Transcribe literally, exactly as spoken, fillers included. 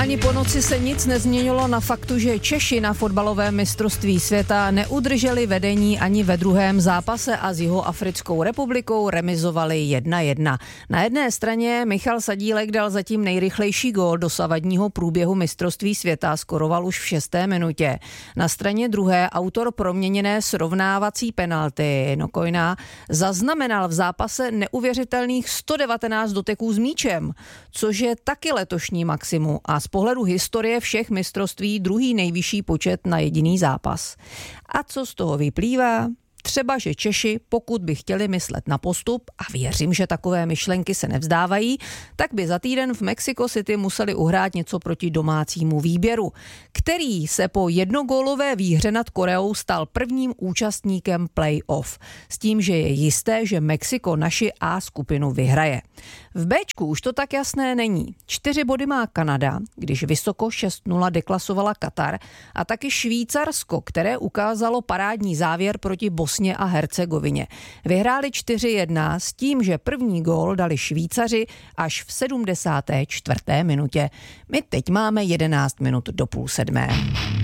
Ani po noci se nic nezměnilo na faktu, že Češi na fotbalovém mistrovství světa neudrželi vedení ani ve druhém zápase a s Jihoafrickou republikou remizovali jedna jedna. Na jedné straně Michal Sadílek dal zatím nejrychlejší gól dosavadního průběhu mistrovství světa, skoroval už v šesté minutě. Na straně druhé autor proměněné srovnávací penalty Nokojna zaznamenal v zápase neuvěřitelných sto devatenáct doteků s míčem, což je taky letošní maximum a z pohledu historie všech mistrovství druhý nejvyšší počet na jediný zápas. A co z toho vyplývá? Třeba, že Češi, pokud by chtěli myslet na postup, a věřím, že takové myšlenky se nevzdávají, tak by za týden v Mexico City museli uhrát něco proti domácímu výběru, který se po jednogólové výhře nad Koreou stal prvním účastníkem play-off. S tím, že je jisté, že Mexiko naši A skupinu vyhraje. V Béčku už to tak jasné není. Čtyři body má Kanada, když vysoko šest nula deklasovala Katar, a taky Švýcarsko, které ukázalo parádní závěr proti Bosně a Hercegovině. Vyhráli čtyři jedna s tím, že první gól dali Švýcaři až v sedmdesáté čtvrté minutě. My teď máme jedenáct minut do půl sedmé.